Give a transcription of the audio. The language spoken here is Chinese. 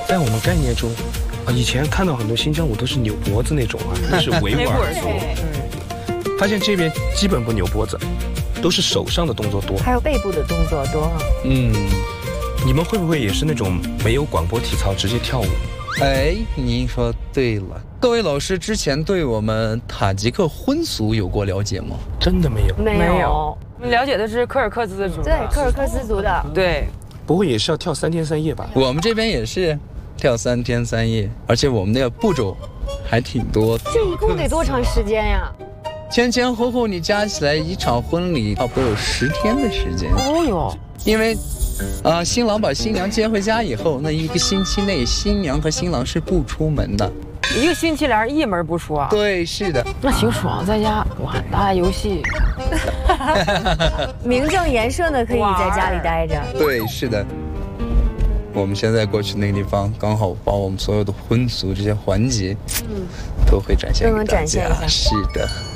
在我们概念中，以前看到很多新疆舞都是扭脖子那种啊，那是维吾尔族。发现这边基本不扭脖子，都是手上的动作多， 还有背部的动作多。 你们会不会也是那种没有广播体操直接跳舞？ 哎，您说对了。各位老师之前对我们塔吉克婚俗有过了解吗？ 真的没有， 没有。 我们了解的是柯尔克孜族。 对，柯尔克孜族的。 对， 不会也是要跳3天3夜吧？ 我们这边也是跳3天3夜，而且我们的步骤还挺多。 这一共得多长时间呀？ 前前后后你加起来一场婚礼差不多有10天的时间。 哦哟， 因为新郎把新娘接回家以后，那1个星期内新娘和新郎是不出门的。 1个星期俩人一门不出啊？ 对，是的。 那挺爽，在家玩打游戏， 名正言顺的可以在家里待着。 对，是的。我们现在过去那个地方，刚好把我们所有的婚俗这些环节，都会展现给大家。是的。